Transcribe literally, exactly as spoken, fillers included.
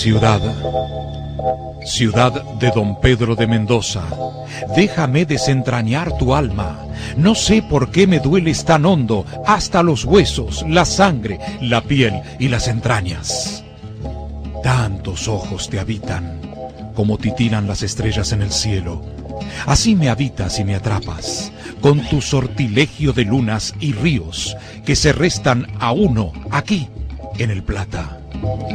Ciudad, ciudad de don Pedro de Mendoza, déjame desentrañar tu alma. No sé por qué me dueles tan hondo, hasta los huesos, la sangre, la piel y las entrañas. Tantos ojos te habitan, como titilan las estrellas en el cielo. Así me habitas y me atrapas, con tu sortilegio de lunas y ríos, que se restan a uno aquí, en el Plata.